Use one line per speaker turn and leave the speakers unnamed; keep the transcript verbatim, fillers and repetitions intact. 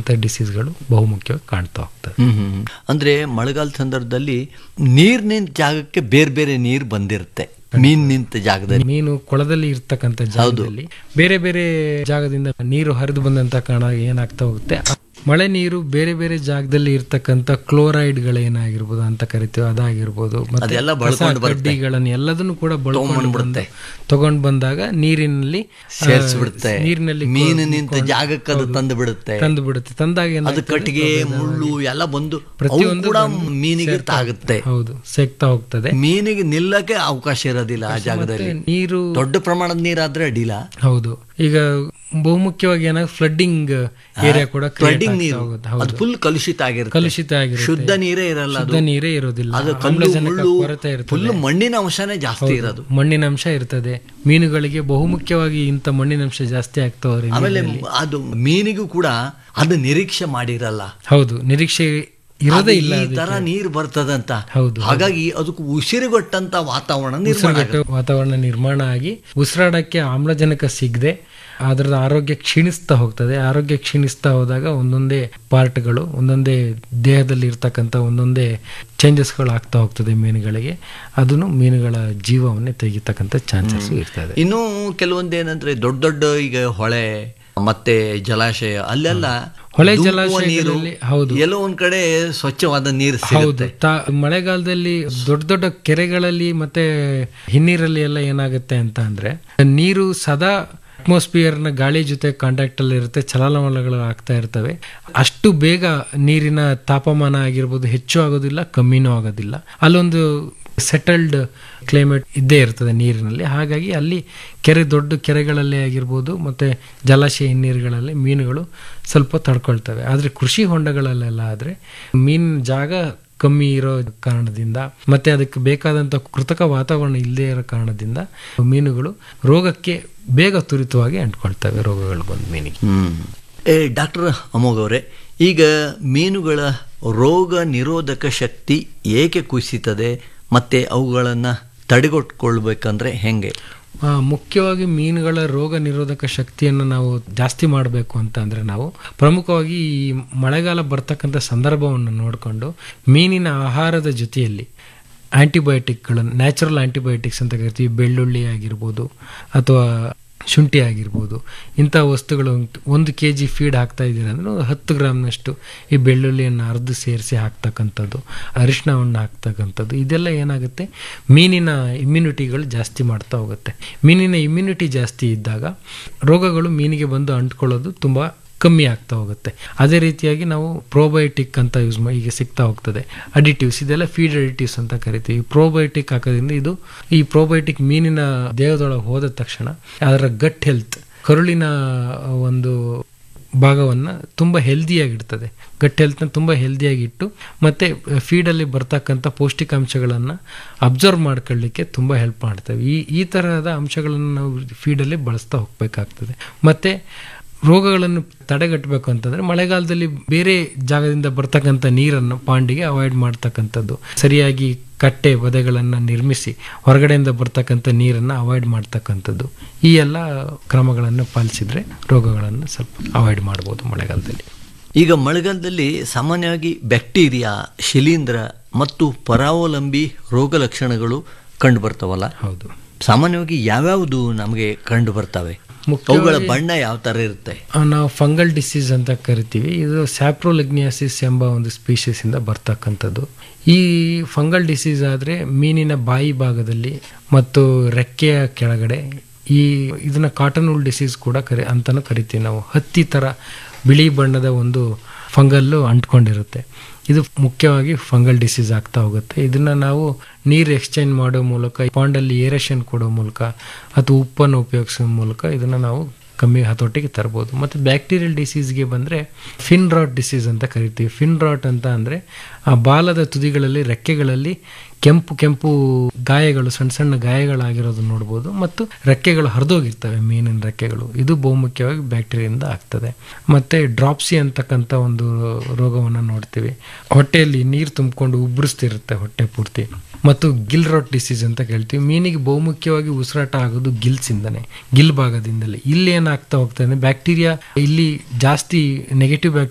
ಇಂಥ ಡಿಸೀಸ್ಗಳು ಬಹುಮುಖ್ಯವಾಗಿ ಕಾಣ್ತಾ ಹೋಗ್ತದೆ.
ಅಂದ್ರೆ ಮಳೆಗಾಲದ ಸಂದರ್ಭದಲ್ಲಿ ನೀರ್ ನಿಂತ ಜಾಗಕ್ಕೆ ಬೇರೆ ಬೇರೆ ನೀರು ಬಂದಿರುತ್ತೆ. ಮೀನ್ ನಿಂತ ಜಾಗದಲ್ಲಿ,
ಮೀನು ಕೊಳದಲ್ಲಿ ಇರ್ತಕ್ಕಂಥ ಜಾಗದಲ್ಲಿ ಬೇರೆ ಬೇರೆ ಜಾಗದಿಂದ ನೀರು ಹರಿದು ಬಂದಂತ ಕಾರಣ ಏನಾಗ್ತಾ ಹೋಗುತ್ತೆ, ಮಳೆ ನೀರು ಬೇರೆ ಬೇರೆ ಜಾಗದಲ್ಲಿ ಇರ್ತಕ್ಕಂಥ ಕ್ಲೋರೈಡ್ಗಳೇನಾಗಿರ್ಬೋದು ಅಂತ ಕರಿತೀವಿ, ಅದಾಗಿರ್ಬೋದು, ಮತ್ತೆ ಕಡ್ಡಿಗಳನ್ನ ಎಲ್ಲದನ್ನು ಕೂಡ ಬಳಕೊಂಡು ತಗೊಂಡ್ ಬಂದಾಗ ನೀರಿನಲ್ಲಿ
ಸೇರಿಸ್ಬಿಡುತ್ತೆ. ನೀರಿನಲ್ಲಿ ಮೀನು ನಿಂತ ಜಾಗಕ್ಕೆ ಅದು ತಂದು ಬಿಡುತ್ತೆ
ತಂದು ಬಿಡುತ್ತೆ ತಂದಾಗ
ಅದು ಕಟ್ಟಿಗೆ ಮುಳ್ಳು ಎಲ್ಲ ಬಂದು ಪ್ರತಿಯೊಂದು ಕೂಡ ಮೀನಿಗೆ ಆಗುತ್ತೆ.
ಹೌದು, ಸೇಗ್ತಾ ಹೋಗ್ತದೆ.
ಮೀನಿಗೆ ನಿಲ್ಲಕ್ಕೆ ಅವಕಾಶ ಇರೋದಿಲ್ಲ ಆ ಜಾಗದಲ್ಲಿ. ನೀರು ದೊಡ್ಡ ಪ್ರಮಾಣದ ನೀರಾದ್ರೆ ಅಡ್ಡಿಲ್ಲ.
ಹೌದು, ಈಗ ಬಹುಮುಖ್ಯವಾಗಿ ಏನಾಗ ಫ್ಲಡ್ಡಿಂಗ್ ಏರಿಯಾ ಕೂಡ
ಫ್ಲಡ್ಡಿಂಗ್ ನೀರು ಅದು ಫುಲ್ ಕಲುಷಿತ ಆಗಿರುತ್ತೆ.
ಕಲುಷಿತ ಆಗಿರುತ್ತೆ,
ಶುದ್ಧ ನೀರೇ ಇರಲ್ಲ,
ಶುದ್ಧ ನೀರೇ ಇರೋದಿಲ್ಲ,
ಕೊರತೆ ಇರುತ್ತೆ, ಫುಲ್ ಮಣ್ಣಿನ ಅಂಶನೇ ಜಾಸ್ತಿ ಇರೋದು.
ಮಣ್ಣಿನ ಅಂಶ ಇರ್ತದೆ ಮೀನುಗಳಿಗೆ, ಬಹುಮುಖ್ಯವಾಗಿ ಇಂಥ ಮಣ್ಣಿನ ಅಂಶ ಜಾಸ್ತಿ ಆಗ್ತಾವ್ರೆ.
ಆಮೇಲೆ ಅದು ಮೀನಿಗೂ ಕೂಡ ಅದು ನಿರೀಕ್ಷೆ ಮಾಡಿರಲ್ಲ.
ಹೌದು, ನಿರೀಕ್ಷೆ ಇರೋದೇ ಇಲ್ಲ,
ಈ ತರ ನೀರು ಬರ್ತದಂತ. ಹೌದು, ಹಾಗಾಗಿ ಅದಕ್ಕೆ ಉಸಿರುಗಟ್ಟಂತ ವಾತಾವರಣ ನಿರ್ಮಾಣ
ವಾತಾವರಣ ನಿರ್ಮಾಣ ಆಗಿ ಉಸಿರಾಡಕ್ಕೆ ಆಮ್ಲಜನಕ ಸಿಗದೆ ಅದರ ಆರೋಗ್ಯ ಕ್ಷೀಣಿಸ್ತಾ ಹೋಗ್ತದೆ. ಆರೋಗ್ಯ ಕ್ಷೀಣಿಸ್ತಾ ಹೋದಾಗ ಒಂದೊಂದೇ ಪಾರ್ಟ್ಗಳು, ಒಂದೊಂದೇ ದೇಹದಲ್ಲಿ ಇರ್ತಕ್ಕಂಥ ಒಂದೊಂದೇ ಚೇಂಜಸ್ಗಳು ಆಗ್ತಾ ಹೋಗ್ತದೆ ಮೀನುಗಳಿಗೆ. ಅದನ್ನು ಮೀನುಗಳ ಜೀವವನ್ನೇ ತೆಗಿತಕ್ಕಂಥ ಚಾನ್ಸಸ್ ಇರ್ತದೆ.
ಇನ್ನು ಕೆಲವೊಂದು ಏನಂದ್ರೆ ದೊಡ್ಡ ದೊಡ್ಡ ಈಗ ಹೊಳೆ ಮತ್ತೆ ಜಲಾಶಯ ಅಲ್ಲೆಲ್ಲ
ಹೊಳೆ ಜಲಾಶಯಗಳಲ್ಲಿ ಹೌದು
ಎಲ್ಲೋ ಒಂದ್ ಕಡೆ ಸ್ವಚ್ಛವಾದ ನೀರು
ಹೌದು. ಮಳೆಗಾಲದಲ್ಲಿ ದೊಡ್ಡ ದೊಡ್ಡ ಕೆರೆಗಳಲ್ಲಿ ಮತ್ತೆ ಹಿನ್ನೀರಲ್ಲಿ ಎಲ್ಲ ಏನಾಗುತ್ತೆ ಅಂತ ಅಂದ್ರೆ ನೀರು ಸದಾ ಅಟ್ಮಾಸ್ಫಿಯರ್ ನ ಗಾಳಿ ಜೊತೆ ಕಾಂಟ್ಯಾಕ್ಟ್ ಅಲ್ಲಿ ಇರುತ್ತೆ, ಚಲನವಲನಗಳು ಆಗ್ತಾ ಇರ್ತವೆ. ಅಷ್ಟು ಬೇಗ ನೀರಿನ ತಾಪಮಾನ ಆಗಿರ್ಬೋದು ಹೆಚ್ಚು ಆಗೋದಿಲ್ಲ, ಕಮ್ಮಿನೂ ಆಗೋದಿಲ್ಲ. ಅಲ್ಲೊಂದು ಸೆಟಲ್ಡ್ ಕ್ಲೈಮೇಟ್ ಇದ್ದೇ ಇರ್ತದೆ ನೀರಿನಲ್ಲಿ. ಹಾಗಾಗಿ ಅಲ್ಲಿ ಕೆರೆ ದೊಡ್ಡ ಕೆರೆಗಳಲ್ಲೇ ಆಗಿರ್ಬೋದು ಮತ್ತೆ ಜಲಾಶಯ ನೀರುಗಳಲ್ಲಿ ಮೀನುಗಳು ಸ್ವಲ್ಪ ತಡ್ಕೊಳ್ತವೆ. ಆದರೆ ಕೃಷಿ ಹೊಂಡಗಳಲ್ಲೆಲ್ಲ ಆದರೆ ಮೀನಿನ ಜಾಗ ಕಮ್ಮಿ ಇರೋ ಕಾರಣದಿಂದ ಮತ್ತೆ ಅದಕ್ಕೆ ಬೇಕಾದಂಥ ಕೃತಕ ವಾತಾವರಣ ಇಲ್ಲದೆ ಇರೋ ಕಾರಣದಿಂದ ಮೀನುಗಳು ರೋಗಕ್ಕೆ ಬೇಗ ತುರಿತವಾಗಿ ಅಂಟ್ಕೊಳ್ತವೆ, ರೋಗಗಳು ಬಂದು ಮೀನಿಗೆ.
ಏ ಡಾಕ್ಟರ್ ಅಮೋಘ್ ಅವರೇ, ಈಗ ಮೀನುಗಳ ರೋಗ ನಿರೋಧಕ ಶಕ್ತಿ ಏಕೆ ಕುಸಿತದೆ ಮತ್ತೆ ಅವುಗಳನ್ನು ತಡೆಗಟ್ಕೊಳ್ಬೇಕಂದ್ರೆ ಹೆಂಗೆ?
ಮುಖ್ಯವಾಗಿ ಮೀನುಗಳ ರೋಗ ನಿರೋಧಕ ಶಕ್ತಿಯನ್ನು ನಾವು ಜಾಸ್ತಿ ಮಾಡಬೇಕು ಅಂತ ಅಂದರೆ ನಾವು ಪ್ರಮುಖವಾಗಿ ಈ ಮಳೆಗಾಲ ಬರ್ತಕ್ಕಂಥ ಸಂದರ್ಭವನ್ನು ನೋಡಿಕೊಂಡು ಮೀನಿನ ಆಹಾರದ ಜೊತೆಯಲ್ಲಿ ಆಂಟಿಬಯೋಟಿಕ್ಗಳನ್ನು, ನ್ಯಾಚುರಲ್ ಆಂಟಿಬಯೋಟಿಕ್ಸ್ ಅಂತ ಕರಿತೀವಿ, ಬೆಳ್ಳುಳ್ಳಿ ಆಗಿರ್ಬೋದು ಅಥವಾ ಶುಂಠಿ ಆಗಿರ್ಬೋದು, ಇಂಥ ವಸ್ತುಗಳು ಒಂದು ಕೆ ಜಿ ಫೀಡ್ ಹಾಕ್ತಾ ಇದ್ದೀರ ಅಂದರೆ ಹತ್ತು ಗ್ರಾಮ್ನಷ್ಟು ಈ ಬೆಳ್ಳುಳ್ಳಿಯನ್ನು ಅರ್ಧ ಸೇರಿಸಿ ಹಾಕ್ತಕ್ಕಂಥದ್ದು, ಅರಿಶಿಣವನ್ನು ಹಾಕ್ತಕ್ಕಂಥದ್ದು, ಇದೆಲ್ಲ ಏನಾಗುತ್ತೆ ಮೀನಿನ ಇಮ್ಯುನಿಟಿಗಳು ಜಾಸ್ತಿ ಮಾಡ್ತಾ ಹೋಗುತ್ತೆ. ಮೀನಿನ ಇಮ್ಯುನಿಟಿ ಜಾಸ್ತಿ ಇದ್ದಾಗ ರೋಗಗಳು ಮೀನಿಗೆ ಬಂದು ಅಂಟ್ಕೊಳ್ಳೋದು ತುಂಬ ಕಮ್ಮಿ ಆಗ್ತಾ ಹೋಗುತ್ತೆ. ಅದೇ ರೀತಿಯಾಗಿ ನಾವು ಪ್ರೋಬಯೋಟಿಕ್ ಅಂತ ಯೂಸ್ ಮಾಡಿ ಈಗ ಸಿಗ್ತಾ ಹೋಗ್ತದೆ, ಅಡಿಟಿವ್ಸ್, ಇದೆಲ್ಲ ಫೀಡ್ ಅಡಿಟಿವ್ಸ್ ಅಂತ ಕರಿತೀವಿ. ಪ್ರೋಬಯೋಟಿಕ್ ಹಾಕೋದ್ರಿಂದ ಇದು ಈ ಪ್ರೋಬಯೋಟಿಕ್ ಮೀನಿನ ದೇಹದೊಳಗೆ ಹೋದ ತಕ್ಷಣ ಅದರ ಗಟ್ ಹೆಲ್ತ್, ಕರುಳಿನ ಒಂದು ಭಾಗವನ್ನು ತುಂಬ ಹೆಲ್ದಿಯಾಗಿಡ್ತದೆ. ಗಟ್ ಹೆಲ್ತ್ನ ತುಂಬ ಹೆಲ್ದಿಯಾಗಿಟ್ಟು ಮತ್ತು ಫೀಡಲ್ಲಿ ಬರ್ತಕ್ಕಂಥ ಪೌಷ್ಟಿಕಾಂಶಗಳನ್ನು ಅಬ್ಸರ್ವ್ ಮಾಡ್ಕೊಳ್ಳಿಕ್ಕೆ ತುಂಬ ಹೆಲ್ಪ್ ಮಾಡ್ತವೆ. ಈ ಈ ತರಹದ ಅಂಶಗಳನ್ನು ನಾವು ಫೀಡಲ್ಲಿ ಬಳಸ್ತಾ ಹೋಗ್ಬೇಕಾಗ್ತದೆ. ಮತ್ತು ರೋಗಗಳನ್ನು ತಡೆಗಟ್ಟಬೇಕು ಅಂತಂದರೆ ಮಳೆಗಾಲದಲ್ಲಿ ಬೇರೆ ಜಾಗದಿಂದ ಬರ್ತಕ್ಕಂಥ ನೀರನ್ನು ಪಾಂಡಿಗೆ ಅವಾಯ್ಡ್ ಮಾಡ್ತಕ್ಕಂಥದ್ದು, ಸರಿಯಾಗಿ ಕಟ್ಟೆ ಬದೆಗಳನ್ನು ನಿರ್ಮಿಸಿ ಹೊರಗಡೆಯಿಂದ ಬರ್ತಕ್ಕಂಥ ನೀರನ್ನು ಅವಾಯ್ಡ್ ಮಾಡ್ತಕ್ಕಂಥದ್ದು, ಈ ಎಲ್ಲ ಕ್ರಮಗಳನ್ನು ಪಾಲಿಸಿದರೆ ರೋಗಗಳನ್ನು ಸ್ವಲ್ಪ ಅವಾಯ್ಡ್ ಮಾಡ್ಬೋದು ಮಳೆಗಾಲದಲ್ಲಿ.
ಈಗ ಮಳೆಗಾಲದಲ್ಲಿ ಸಾಮಾನ್ಯವಾಗಿ ಬ್ಯಾಕ್ಟೀರಿಯಾ, ಶಿಲೀಂಧ್ರ ಮತ್ತು ಪರಾವಲಂಬಿ ರೋಗ ಲಕ್ಷಣಗಳು ಕಂಡು ಬರ್ತಾವಲ್ಲ?
ಹೌದು.
ಸಾಮಾನ್ಯವಾಗಿ ಯಾವ್ಯಾವುದು ನಮಗೆ ಕಂಡು ಬರ್ತವೆ? ಅವುಗಳ ಬಣ್ಣ ಯಾವ ಥರ ಇರುತ್ತೆ?
ನಾವು ಫಂಗಲ್ ಡಿಸೀಸ್ ಅಂತ ಕರಿತೀವಿ. ಇದು ಸ್ಯಾಪ್ರೋಲಿಗ್ನಿಯಾಸಿಸ್ ಎಂಬ ಒಂದು ಸ್ಪೀಷೀಸಿಂದ ಬರ್ತಕ್ಕಂಥದ್ದು. ಈ ಫಂಗಲ್ ಡಿಸೀಸ್ ಆದರೆ ಮೀನಿನ ಬಾಯಿ ಭಾಗದಲ್ಲಿ ಮತ್ತು ರೆಕ್ಕೆಯ ಕೆಳಗಡೆ, ಈ ಇದನ್ನ ಕಾಟನ್ ವೂಲ್ ಡಿಸೀಸ್ ಕೂಡ ಕರಿ ಅಂತಲೂ ಕರಿತೀವಿ ನಾವು. ಹತ್ತಿ ಥರ ಬಿಳಿ ಬಣ್ಣದ ಒಂದು ಫಂಗಲ್ಲು ಅಂಟ್ಕೊಂಡಿರುತ್ತೆ. ಇದು ಮುಖ್ಯವಾಗಿ ಫಂಗಲ್ ಡಿಸೀಸ್ ಆಗ್ತಾ ಹೋಗುತ್ತೆ. ಇದನ್ನು ನಾವು ನೀರು ಎಕ್ಸ್ಚೇಂಜ್ ಮಾಡೋ ಮೂಲಕ, ಪಾಂಡಲ್ಲಿ ಏರೇಷನ್ ಕೊಡೋ ಮೂಲಕ ಅಥವಾ ಉಪ್ಪನ್ನು ಉಪಯೋಗಿಸೋ ಮೂಲಕ ಇದನ್ನು ನಾವು ಕಮ್ಮಿ ಹತೋಟಿಗೆ ತರ್ಬೋದು. ಮತ್ತು ಬ್ಯಾಕ್ಟೀರಿಯಲ್ ಡಿಸೀಸ್ಗೆ ಬಂದರೆ ಫಿನ್ ರಾಟ್ ಡಿಸೀಸ್ ಅಂತ ಕರಿತೀವಿ. ಫಿನ್ ರಾಟ್ ಅಂತ ಅಂದರೆ ಆ ಬಾಲದ ತುದಿಗಳಲ್ಲಿ, ರೆಕ್ಕೆಗಳಲ್ಲಿ ಕೆಂಪು ಕೆಂಪು ಗಾಯಗಳು, ಸಣ್ಣ ಸಣ್ಣ ಗಾಯಗಳಾಗಿರೋದು ನೋಡ್ಬೋದು. ಮತ್ತು ರೆಕ್ಕೆಗಳು ಹರಿದೋಗಿರ್ತವೆ ಮೀನಿನ ರೆಕ್ಕೆಗಳು. ಇದು ಬಹುಮುಖ್ಯವಾಗಿ ಬ್ಯಾಕ್ಟೀರಿಯಿಂದ ಆಗ್ತದೆ. ಮತ್ತು ಡ್ರಾಪ್ಸಿ ಅಂತಕ್ಕಂಥ ಒಂದು ರೋಗವನ್ನು ನೋಡ್ತೀವಿ. ಹೊಟ್ಟೆಯಲ್ಲಿ ನೀರು ತುಂಬಿಕೊಂಡು ಉಬ್ಬರಿಸ್ತಿರುತ್ತೆ ಹೊಟ್ಟೆ ಪೂರ್ತಿ. ಮತ್ತು ಗಿಲ್ ರಾಟ್ ಡಿಸೀಸ್ ಅಂತ ಕೇಳ್ತೀವಿ. ಮೀನಿಗೆ ಬಹುಮುಖ್ಯವಾಗಿ ಉಸಿರಾಟ ಆಗೋದು ಗಿಲ್ಸಿಂದನೇ, ಗಿಲ್ ಭಾಗದಿಂದಲೇ. ಇಲ್ಲಿ ಏನಾಗ್ತಾ ಹೋಗ್ತದೆ ಬ್ಯಾಕ್ಟೀರಿಯಾ, ಇಲ್ಲಿ ಜಾಸ್ತಿ ನೆಗೆಟಿವ್